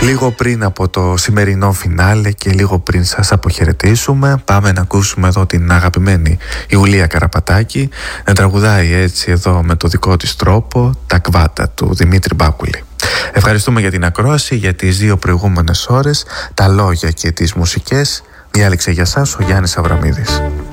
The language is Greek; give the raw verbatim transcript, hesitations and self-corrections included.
Λίγο πριν από το σημερινό φινάλε και λίγο πριν σας αποχαιρετήσουμε, πάμε να ακούσουμε εδώ την αγαπημένη Ιουλία Καραπατάκη να τραγουδάει έτσι εδώ με το δικό της τρόπο τα κβάτα του Δημήτρη Μπάκουλη. Ευχαριστούμε για την ακρόαση, για τις δύο προηγούμενες ώρες, τα λόγια και τις μουσικές. Διάλεξε για σας ο Γιάννης Αβραμίδης.